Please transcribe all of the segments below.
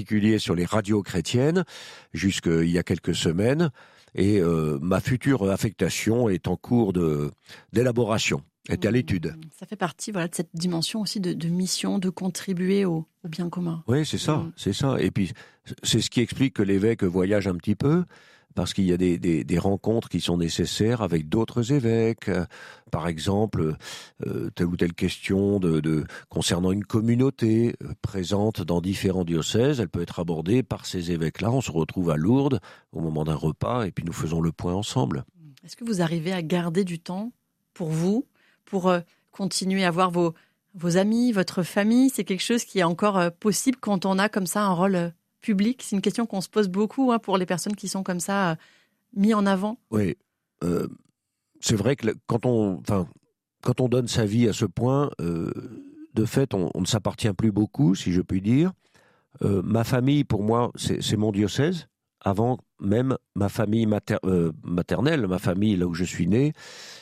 particulier sur les radios chrétiennes jusqu'il y a quelques semaines. Et ma future affectation est en cours d'élaboration, est à l'étude. Ça fait partie de cette dimension aussi de mission, de contribuer au bien commun. Oui, c'est ça, c'est ça. Et puis, c'est ce qui explique que l'évêque voyage un petit peu, parce qu'il y a des rencontres qui sont nécessaires avec d'autres évêques. Par exemple, telle ou telle question concernant une communauté présente dans différents diocèses, elle peut être abordée par ces évêques-là. On se retrouve à Lourdes au moment d'un repas et puis nous faisons le point ensemble. Est-ce que vous arrivez à garder du temps pour vous, pour continuer à voir vos amis, votre famille? C'est quelque chose qui est encore possible quand on a comme ça un rôle public? C'est une question qu'on se pose beaucoup pour les personnes qui sont comme ça mis en avant. Oui, c'est vrai que quand on donne sa vie à ce point, de fait, on ne s'appartient plus beaucoup, si je puis dire. Ma famille, pour moi, c'est mon diocèse. Avant même ma famille maternelle, ma famille là où je suis né,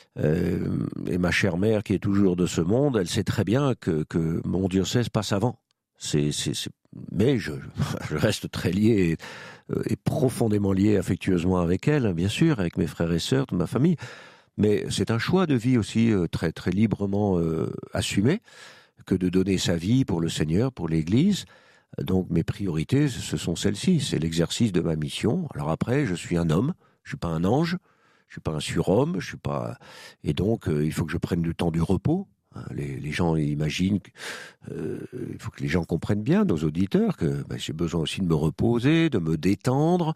et ma chère mère qui est toujours de ce monde, elle sait très bien que mon diocèse passe avant. Mais je reste très lié et profondément lié affectueusement avec elle, bien sûr, avec mes frères et sœurs, toute ma famille. Mais c'est un choix de vie aussi très, très librement assumé que de donner sa vie pour le Seigneur, pour l'Église. Donc mes priorités, ce sont celles-ci. C'est l'exercice de ma mission. Alors après, je suis un homme, je suis pas un ange, je suis pas un surhomme, je suis pas. Et donc il faut que je prenne du temps du repos. Les gens imaginent, il faut que les gens comprennent bien, nos auditeurs, que j'ai besoin aussi de me reposer, de me détendre,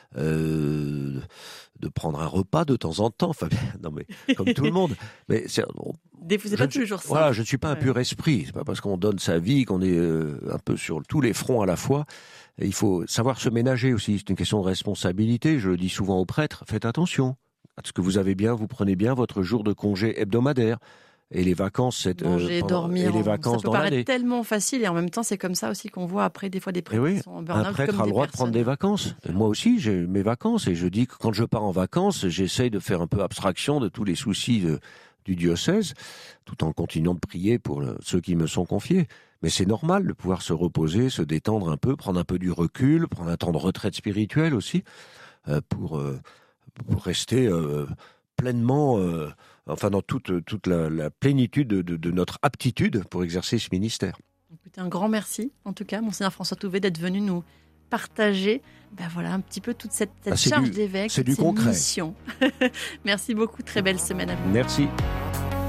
de prendre un repas de temps en temps. Enfin, non mais comme tout le monde. Mais vous pas toujours ça. Voilà, je ne suis pas un pur esprit. C'est pas parce qu'on donne sa vie qu'on est un peu sur tous les fronts à la fois. Et il faut savoir se ménager aussi. C'est une question de responsabilité. Je le dis souvent aux prêtres. Faites attention à ce que vous avez bien. Vous prenez bien votre jour de congé hebdomadaire. Et les vacances, manger, dormir, et les vacances ça peut paraître l'année. Tellement facile et en même temps c'est comme ça aussi qu'on voit après des fois des prêtres qui sont en burn-out. Un prêtre a le droit de prendre des vacances. Et moi aussi j'ai mes vacances et je dis que quand je pars en vacances, j'essaye de faire un peu abstraction de tous les soucis du diocèse, tout en continuant de prier pour ceux qui me sont confiés. Mais c'est normal de pouvoir se reposer, se détendre un peu, prendre un peu du recul, prendre un temps de retraite spirituelle aussi, pour rester pleinement, dans toute la plénitude de notre aptitude pour exercer ce ministère. Écoutez, un grand merci, en tout cas, Monseigneur François Touvet, d'être venu nous partager un petit peu toute cette charge d'évêque, c'est du concret. Mission. Merci beaucoup, très belle semaine à vous. Merci.